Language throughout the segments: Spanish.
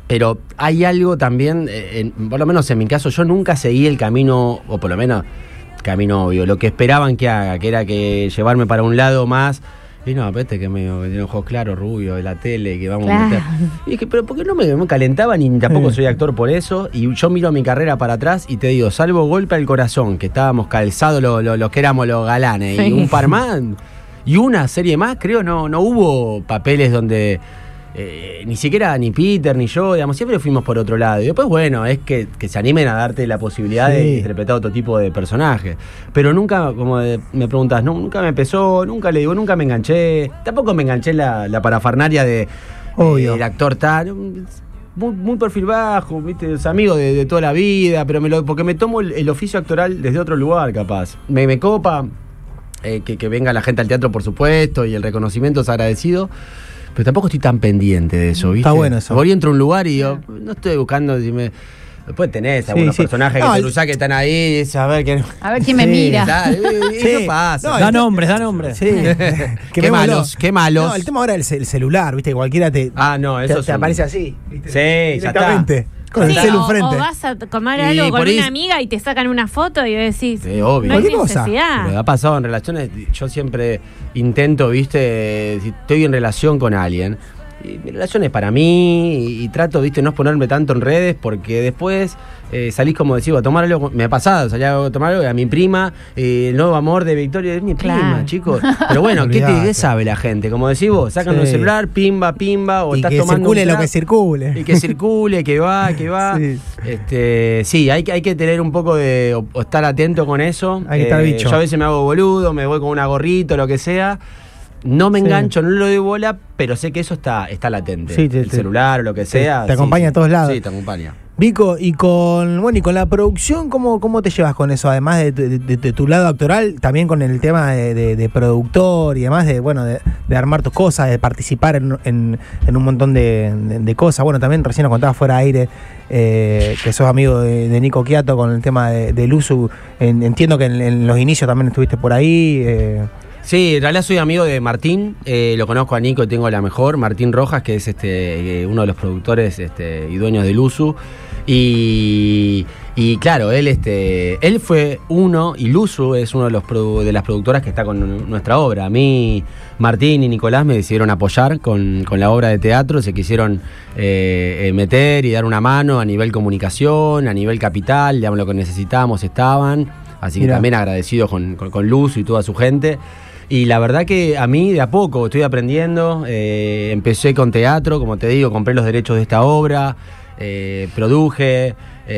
Pero hay algo también, por lo menos en mi caso, yo nunca seguí el camino, o por lo menos camino obvio, lo que esperaban que haga, que era que llevarme para un lado más. Y no, que tiene ojos claros, rubio, de la tele, que vamos a meter. Y dije, pero ¿por qué no me calentaba ni tampoco soy actor por eso? Y yo miro mi carrera para atrás y te digo, salvo Golpe al Corazón, que estábamos calzados los que éramos los galanes, y un par más, y una serie más, creo, no hubo papeles donde... ni siquiera ni Peter ni yo, digamos, siempre fuimos por otro lado. Y después, bueno, es que se animen a darte la posibilidad de interpretar otro tipo de personaje. Pero nunca, me preguntas, nunca me pesó, nunca me enganché. Tampoco me enganché la parafernalia de el actor tal. Muy perfil bajo, ¿viste? Es amigo de toda la vida, pero porque me tomo el oficio actoral desde otro lugar, capaz. Me copa que venga la gente al teatro, por supuesto, y el reconocimiento es agradecido. Pero tampoco estoy tan pendiente de eso, ¿viste? Está bueno eso. Voy entro a un lugar y yo no estoy buscando... Después tenés algunos personajes que te cruzás que están ahí, a ver quién me mira. Eso pasa. Da nombres. Sí. Qué malos. No, el tema ahora es el celular, ¿viste? Cualquiera te aparece así, ¿viste? Sí, ya está. Con el celu frente. O vas a comer algo con una amiga y te sacan una foto y decís, obvio. No hay necesidad. Pero ha pasado en relaciones, yo siempre intento, ¿viste? Si estoy en relación con alguien, y mi relación es para mí, y trato, ¿viste? No exponerme tanto en redes, porque después salís, como decís, a tomar algo. Me ha pasado, salí a tomar algo a mi prima, el nuevo amor de Victoria, es mi prima, chicos. Pero bueno, ¿qué sabe la gente? Como decís vos, sacan un celular, pimba, o y estás que tomando circule lo que circule. Y que circule, que va. Sí, hay que tener un poco de... o estar atento con eso. Hay que estar bicho. Yo a veces me hago boludo, me voy con una gorrito, lo que sea. No me engancho, no le doy bola, pero sé que eso está latente. Sí, el celular o lo que sea. Te acompaña a todos lados. Sí, te acompaña. Vico, y con la producción, ¿cómo te llevas con eso? Además de tu lado actoral, también con el tema de productor y demás, de armar tus cosas, de participar en un montón de cosas. Bueno, también recién nos contabas fuera de aire que sos amigo de Nico Quiato con el tema del uso. Entiendo que en los inicios también estuviste por ahí. Sí, en realidad soy amigo de Martín, lo conozco a Nico y tengo la mejor, Martín Rojas, que es uno de los productores y dueños del USU. Y claro, él fue uno, y Luzu es uno de las productoras que está con nuestra obra. A mí, Martín y Nicolás me decidieron apoyar con la obra de teatro, se quisieron meter y dar una mano a nivel comunicación, a nivel capital, digamos, lo que necesitábamos estaban. Así que también agradecido con Luzu y toda su gente. Y la verdad que a mí de a poco estoy aprendiendo, empecé con teatro, como te digo, compré los derechos de esta obra, produje,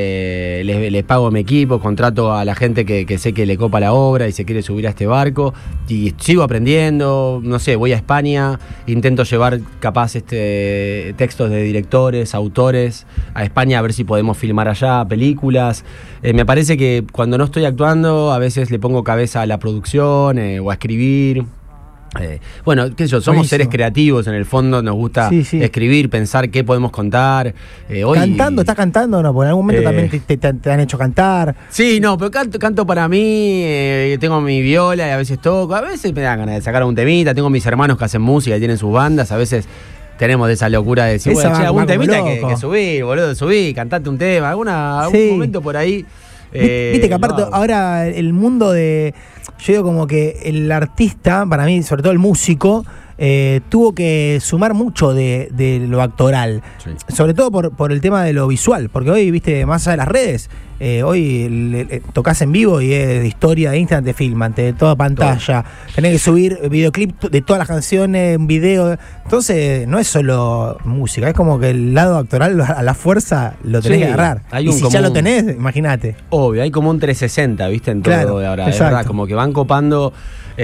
les pago a mi equipo, contrato a la gente que sé que le copa la obra y se quiere subir a este barco, y sigo aprendiendo, no sé, voy a España, intento llevar capaz textos de directores, autores a España, a ver si podemos filmar allá películas. Me parece que cuando no estoy actuando a veces le pongo cabeza a la producción o a escribir. Bueno, qué sé yo, somos seres creativos en el fondo, nos gusta escribir, pensar qué podemos contar. ¿Estás cantando o no? Porque en algún momento también te han hecho cantar. Sí, no, pero canto para mí, tengo mi viola y a veces toco, a veces me dan ganas de sacar un temita, tengo mis hermanos que hacen música y tienen sus bandas, a veces tenemos esa locura de decir, bueno, algún temita que subí, boludo, cantate un tema, algún momento por ahí. Viste que aparte ahora el mundo yo digo como que el artista, para mí, sobre todo el músico, tuvo que sumar mucho de lo actoral, sobre todo por el tema de lo visual, porque hoy, viste, más allá de las redes, hoy tocas en vivo y es de historia de Instagram, te filman, de toda pantalla, tenés que subir videoclip de todas las canciones, un video, entonces no es solo música, es como que el lado actoral a la fuerza lo tenés que agarrar, y si ya lo tenés, imagínate. Obvio, hay como un 360, viste, en todo de ahora, exacto. Es verdad, como que van copando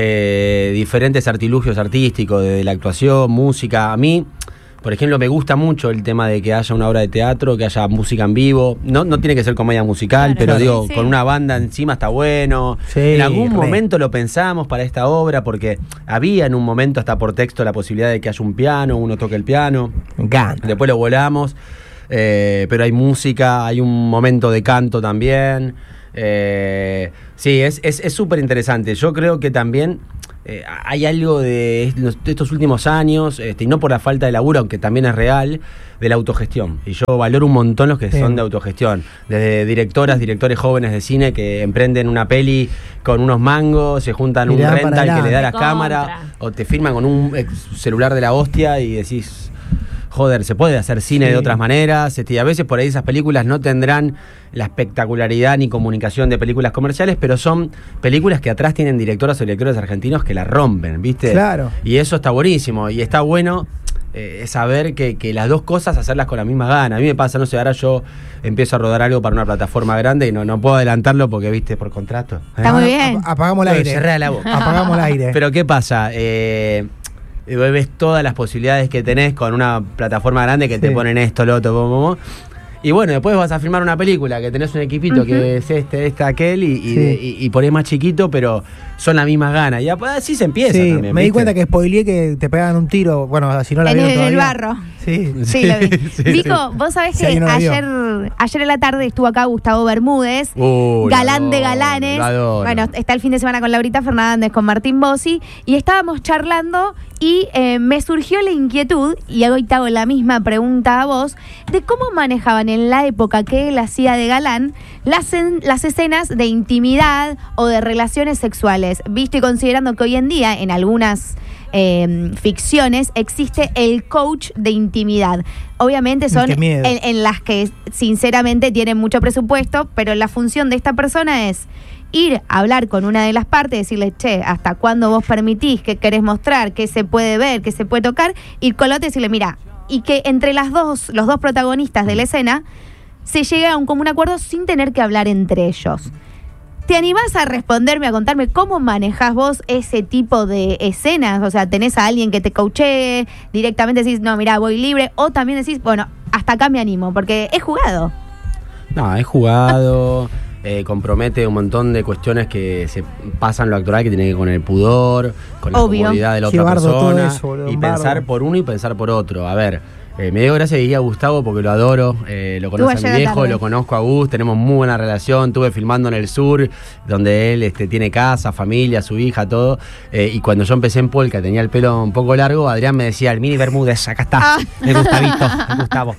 diferentes artilugios artísticos, de la actuación, música. A mí, por ejemplo, me gusta mucho el tema de que haya una obra de teatro, que haya música en vivo. No tiene que ser comedia musical, pero con una banda encima está bueno. En algún momento lo pensamos para esta obra, porque había en un momento hasta por texto la posibilidad de que haya un piano, uno toque el piano. Me encanta. Después lo volamos, pero hay música, hay un momento de canto también. Sí, es súper interesante. Yo creo que también hay algo de estos últimos años, y no por la falta de laburo, aunque también es real, de la autogestión. Y yo valoro un montón los que son de autogestión. Desde directores jóvenes de cine que emprenden una peli con unos mangos, se juntan un rental que le da la cámara, o te firman con un celular de la hostia y decís... Joder, se puede hacer cine de otras maneras, y a veces por ahí esas películas no tendrán la espectacularidad ni comunicación de películas comerciales, pero son películas que atrás tienen directoras o directores argentinos que la rompen, ¿viste? Claro. Y eso está buenísimo, y está bueno saber que las dos cosas hacerlas con la misma gana. A mí me pasa, no sé, ahora yo empiezo a rodar algo para una plataforma grande y no puedo adelantarlo porque, ¿viste? Por contrato. Está muy bien. Apagamos el aire. Cerrá la boca. Apagamos el aire. Pero ¿qué pasa? Ves todas las posibilidades que tenés con una plataforma grande que te ponen esto, lo otro, y bueno, después vas a filmar una película que tenés un equipito que es aquel y por ahí más chiquito, pero son las mismas ganas. Y así se empieza también. Me di cuenta que spoileé que te pegaban un tiro. Bueno, si no la vieron todavía. En el barro. Sí, lo vi. Vico, vos sabés que ayer en la tarde estuvo acá Gustavo Bermúdez, galán de galanes. Bueno, está el fin de semana con Laurita Fernández, con Martín Bossi, y estábamos charlando y me surgió la inquietud, y hoy te hago la misma pregunta a vos, de cómo manejaban en la época que él hacía de galán las escenas de intimidad o de relaciones sexuales, visto y considerando que hoy en día en algunas ficciones existe el coach de intimidad. Obviamente son en las que sinceramente tienen mucho presupuesto, pero la función de esta persona es ir a hablar con una de las partes, decirle, che, ¿hasta cuándo vos permitís? ¿Qué querés mostrar? ¿Qué se puede ver? ¿Qué se puede tocar? Ir con la otra y decirle, mira, y que entre los dos protagonistas de la escena se llegue a un común acuerdo sin tener que hablar entre ellos. ¿Te animás a responderme, a contarme cómo manejás vos ese tipo de escenas? O sea, ¿tenés a alguien que te coachee? Directamente decís, no, mirá, voy libre. O también decís, bueno, hasta acá me animo, porque he jugado. No, he jugado... compromete un montón de cuestiones que se pasan lo actoral, que tiene que ver con el pudor, con la comodidad de la otra persona, y pensar por uno y pensar por otro. A ver, me dio gracia que diga Gustavo porque lo adoro, lo conoce a mi viejo, lo conozco a Gus, tenemos muy buena relación, estuve filmando en el sur, donde él tiene casa, familia, su hija, todo, y cuando yo empecé en Polka, tenía el pelo un poco largo, Adrián me decía, el mini Bermúdez, acá está, el Gustavito, el Gustavo.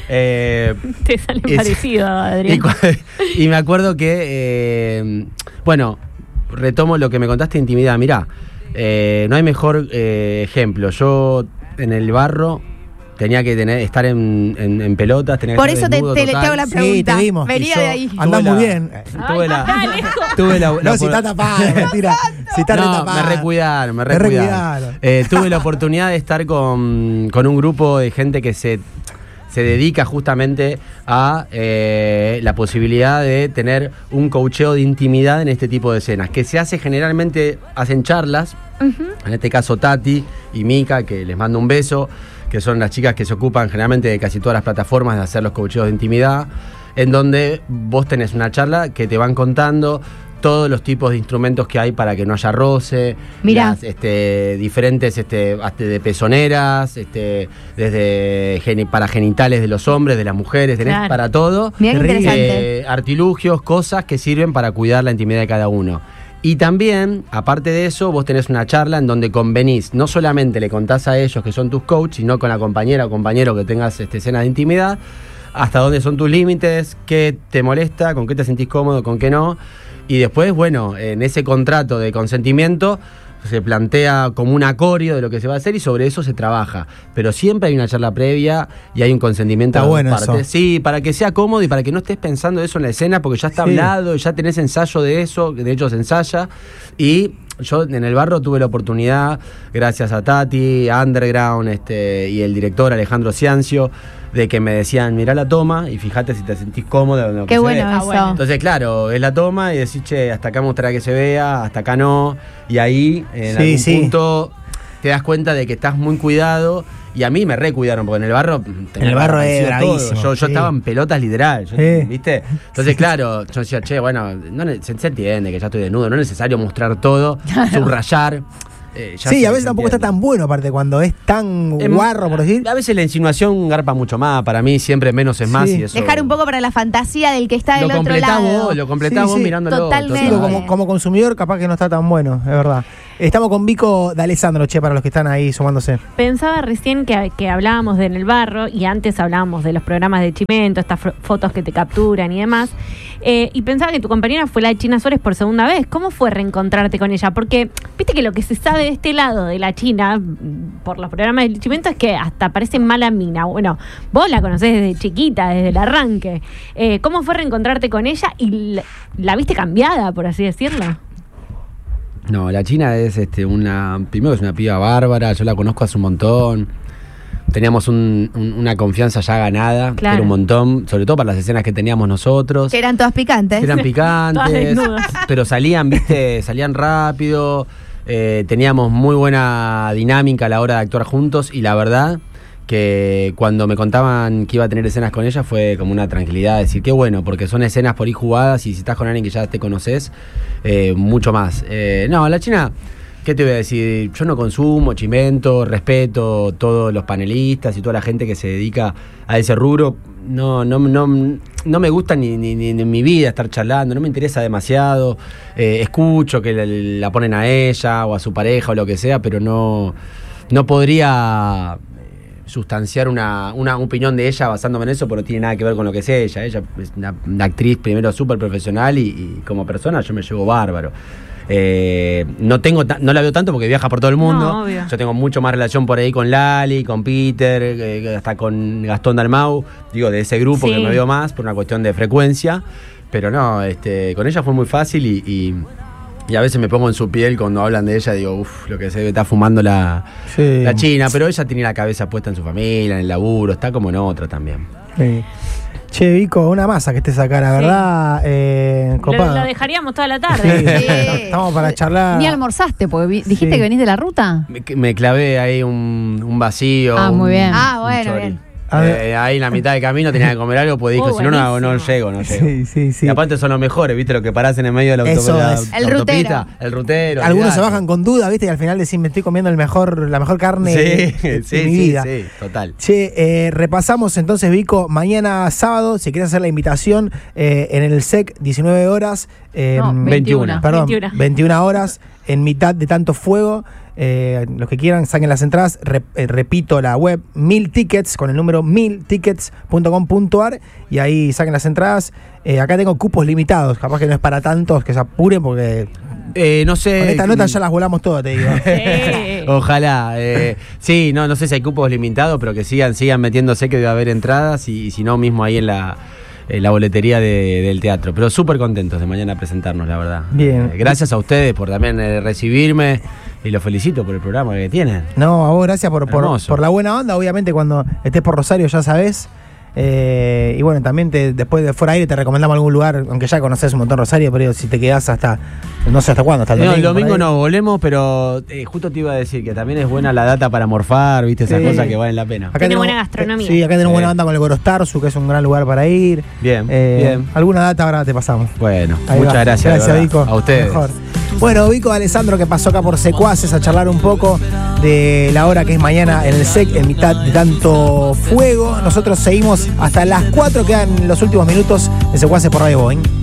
Te sale parecido, Adrián. Y me acuerdo que, bueno, retomo lo que me contaste de intimidad, mirá, no hay mejor ejemplo, yo en el barro tenía que estar en pelotas, tenía que por estar eso te hago la pregunta. Sí, te vimos. Venía de ahí. Andás muy bien. No, si está tapada, mentira. Si está retapada. Me recuidaron. Tuve la oportunidad de estar con un grupo de gente que se dedica justamente a la posibilidad de tener un coacheo de intimidad en este tipo de escenas, que se hace generalmente, hacen charlas, en este caso Tati y Mica, que les mando un beso, que son las chicas que se ocupan generalmente de casi todas las plataformas de hacer los coacheos de intimidad, en donde vos tenés una charla que te van contando todos los tipos de instrumentos que hay para que no haya roce, las diferentes de pezoneras, desde para genitales de los hombres, de las mujeres, tenés para todo, artilugios, cosas que sirven para cuidar la intimidad de cada uno. Y también, aparte de eso, vos tenés una charla en donde convenís, no solamente le contás a ellos que son tus coaches, sino con la compañera o compañero que tengas escena de intimidad, hasta dónde son tus límites, qué te molesta, con qué te sentís cómodo, con qué no. Y después, bueno, en ese contrato de consentimiento se plantea como un acorio de lo que se va a hacer y sobre eso se trabaja. Pero siempre hay una charla previa y hay un consentimiento. Está bueno eso. Sí, para que sea cómodo y para que no estés pensando eso en la escena, porque ya está hablado, ya tenés ensayo de eso, de hecho se ensaya. Y yo en el barro tuve la oportunidad, gracias a Tati, a Underground y el director Alejandro Ciancio, de que me decían, mirá la toma y fíjate si te sentís cómodo. Qué bueno eso. Entonces, claro, es la toma y decís, che, hasta acá me gustaría que se vea, hasta acá no. Y ahí, en algún punto, te das cuenta de que estás muy cuidado. Y a mí me recuidaron, porque en el barro... En el barro es bravísimo. Yo estaba en pelotas literal, ¿viste? Entonces, claro, yo decía, che, bueno, se entiende que ya estoy desnudo, no es necesario mostrar todo, subrayar. A veces tampoco está tan bueno, aparte, cuando es tan guarro, por decir. A veces la insinuación garpa mucho más. Para mí siempre menos es más. Y eso, dejar un poco para la fantasía del que está del otro lado. Lo completás vos mirándolo. Totalmente. Como consumidor capaz que no está tan bueno, es verdad. Estamos con Vico de Alessandro, para los que están ahí sumándose. Pensaba recién que hablábamos de En el Barro, y antes hablábamos de los programas de Chimento, estas fotos que te capturan y demás, y pensaba que tu compañera fue la China Suárez por segunda vez. ¿Cómo fue reencontrarte con ella? Porque viste que lo que se sabe de este lado de la China, por los programas de Chimento, es que hasta parece mala mina. Bueno, vos la conocés desde chiquita, desde el arranque. ¿Cómo fue reencontrarte con ella y la viste cambiada, por así decirlo? No, la China es primero es una piba bárbara, yo la conozco hace un montón. Teníamos una confianza ya ganada, claro. Era un montón, sobre todo para las escenas que teníamos nosotros. Que eran todas picantes. Eran picantes, pero salían rápido, teníamos muy buena dinámica a la hora de actuar juntos, y la verdad que cuando me contaban que iba a tener escenas con ella fue como una tranquilidad, decir qué bueno, porque son escenas por ahí jugadas, y si estás con alguien que ya te conoces, mucho más. No, la China, ¿qué te voy a decir? Yo no consumo Chimento, respeto todos los panelistas y toda la gente que se dedica a ese rubro. No me gusta ni en mi vida estar charlando, no me interesa demasiado. Escucho que la ponen a ella o a su pareja o lo que sea, pero no podría sustanciar una opinión de ella basándome en eso, porque no tiene nada que ver con lo que es ella. Ella es una actriz primero súper profesional, y como persona yo me llevo bárbaro. No la veo tanto porque viaja por todo el mundo. No, yo tengo mucho más relación por ahí con Lali, con Peter, hasta con Gastón Dalmau, digo, de ese grupo, sí, que me veo más por una cuestión de frecuencia. Pero no, con ella fue muy fácil, y a veces me pongo en su piel cuando hablan de ella, digo, lo que se debe estar fumando la China, pero ella tiene la cabeza puesta en su familia, en el laburo, está como en otra también. Sí. Che, Vico, una masa que estés acá, la verdad, copado. Lo dejaríamos toda la tarde. Sí. Estamos para charlar. Ni almorzaste, porque dijiste que venís de la ruta. Me clavé ahí un vacío. Ah, muy bien. Bueno, bien. Ahí en la mitad del camino tenía que comer algo, pues dijo, si no llego. Sí. Y aparte son los mejores, ¿viste? Los que parás en el medio de la autopista. El rutero. Algunos se bajan con duda, ¿viste? Y al final decís, me estoy comiendo la mejor carne de mi vida. Sí, total. Che, repasamos entonces, Vico, mañana sábado, si quieres hacer la invitación, en el SEC, 19 horas. 21. Perdón, 21 horas, en mitad de tanto fuego. Los que quieran, saquen las entradas. Repito la web, 1000 tickets, con el número 1000tickets.com.ar, y ahí saquen las entradas. Acá tengo cupos limitados, capaz que no es para tantos, que se apuren, porque no sé. Con esta nota ya las volamos todas, te digo. Ojalá. Sí, no sé si hay cupos limitados, pero que sigan metiéndose, que debe haber entradas, y si no, mismo ahí en la boletería del teatro. Pero súper contentos de mañana presentarnos, la verdad. Bien. Gracias a ustedes por también recibirme, y los felicito por el programa que tienen. No, a vos gracias por la buena onda. Obviamente cuando estés por Rosario ya sabés. Y bueno, también después de fuera aire te recomendamos algún lugar, aunque ya conoces un montón Rosario, pero si te quedás hasta, no sé hasta cuándo, hasta el domingo. El domingo no volvemos, pero justo te iba a decir que también es buena la data para morfar, viste, esas cosas que valen la pena. Acá tenemos buena gastronomía. Sí, acá tenemos buena onda con el Gorostarzu, que es un gran lugar para ir. Bien. Alguna data ahora te pasamos. Bueno, muchas gracias. Gracias, Vico. A ustedes. Mejor. Bueno, Vico de Alessandro, que pasó acá por Secuaces a charlar un poco de la hora que es mañana en el SEC, en mitad de tanto fuego. Nosotros seguimos hasta las 4, quedan los últimos minutos de Secuaces por Radio Boeing.